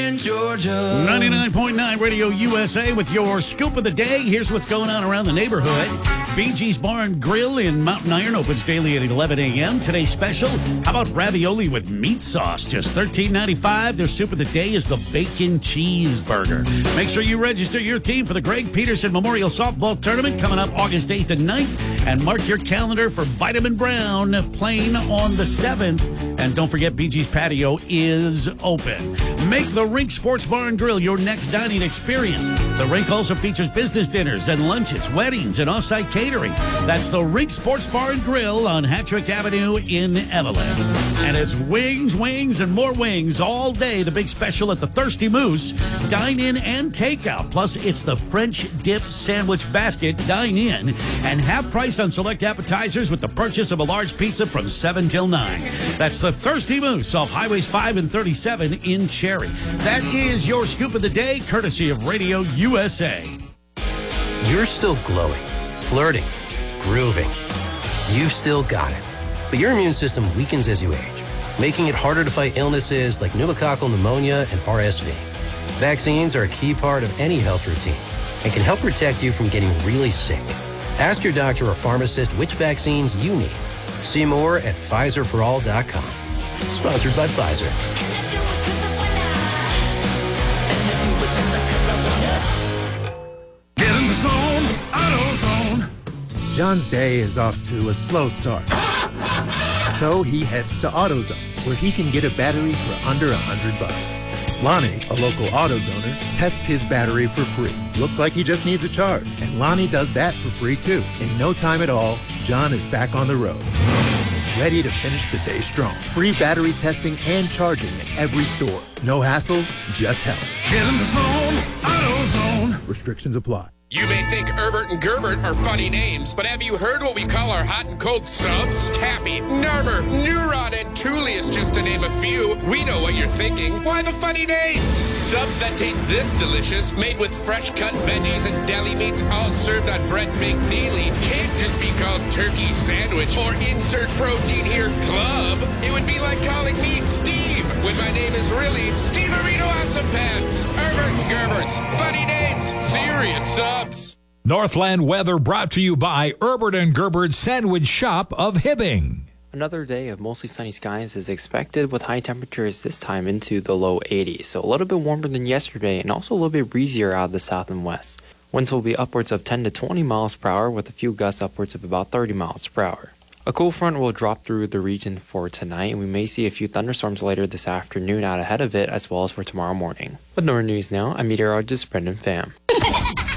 in Georgia. 99.9 Radio USA with your scoop of the day. Here's what's going on around the neighborhood. Bee Gees Bar and Grill in Mountain Iron opens daily at 11 a.m. Today's special, how about ravioli with meat sauce? Just $13.95. Their soup of the day is the bacon cheeseburger. Make sure you register your team for the Greg Peterson Memorial Softball Tournament coming up August 8th and 9th. And mark your calendar for Vitamin Brown playing on the 7th. And don't forget, Bee Gees Patio is open. Make the Rink Sports Bar and Grill your next dining experience. The Rink also features business dinners and lunches, weddings, and off-site catering. That's the Rink Sports Bar and Grill on Hattrick Avenue in Evelyn. And it's wings, wings, and more wings all day. The big special at the Thirsty Moose. Dine in and takeout. Plus, it's the French dip sandwich basket. Dine in and half price on select appetizers with the purchase of a large pizza from 7 till 9. That's the Thirsty Moose off Highways 5 and 37 in Cherry. That is your scoop of the day, courtesy of Radio USA. You're still glowing, flirting, grooving. You've still got it. But your immune system weakens as you age, making it harder to fight illnesses like pneumococcal pneumonia and RSV. Vaccines are a key part of any health routine and can help protect you from getting really sick. Ask your doctor or pharmacist which vaccines you need. See more at PfizerForAll.com. Sponsored by Pfizer. Get in the zone, AutoZone. John's day is off to a slow start. So he heads to AutoZone, where he can get a battery for under $100. Lonnie, a local AutoZoner, tests his battery for free. Looks like he just needs a charge. And Lonnie does that for free too. In no time at all, John is back on the road. Ready to finish the day strong. Free battery testing and charging at every store. No hassles, just help. Get in the zone, AutoZone. Restrictions apply. You may think Herbert and Gerbert are funny names, but have you heard what we call our hot and cold subs? Tappy, Nermer, Neuron, and Tullius, just to name a few. We know what you're thinking. Why the funny names? Subs that taste this delicious, made with fresh cut veggies and deli meats, all served on bread baked daily, can't just be called turkey sandwich or insert protein here club. It would be like calling me Steve when my name is really Steve Arito Awesome Pants. Herbert and Gerbert's funny names, serious subs. Northland weather brought to you by Herbert and Gerbert's Sandwich Shop of Hibbing. Another day of mostly sunny skies is expected with high temperatures this time into the low 80s, so a little bit warmer than yesterday and also a little bit breezier out of the south and west. Winds will be upwards of 10 to 20 miles per hour with a few gusts upwards of about 30 miles per hour. A cool front will drop through the region for tonight, and we may see a few thunderstorms later this afternoon out ahead of it, as well as for tomorrow morning. With Northern News now, I'm meteorologist Brendan Pham.